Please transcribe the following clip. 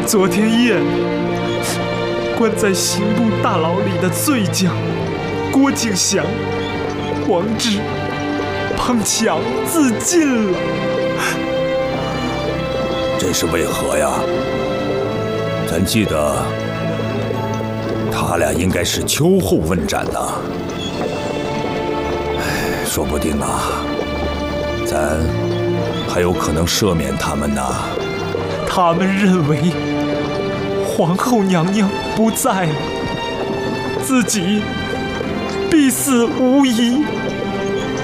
昨天夜里，关在刑部大牢里的醉将郭景祥、王志碰墙自尽了。 这是为何呀？咱记得他俩应该是秋后问斩的。说不定啊，咱还有可能赦免他们呢。 他们认为皇后娘娘不在了，自己必死无疑。